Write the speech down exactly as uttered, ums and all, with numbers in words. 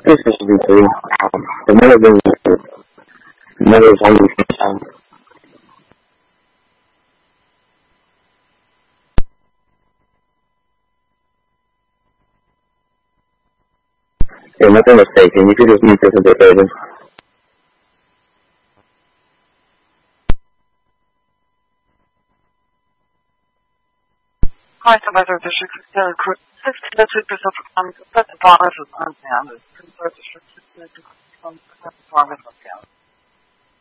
This is be three. Um, the mother being the mother's only son. You're making a mistake, and you could just make this a bit better. Hi, Senator District sixty-two percent performance, the bottom of the unfounded. District sixty-two percent performance unfounded.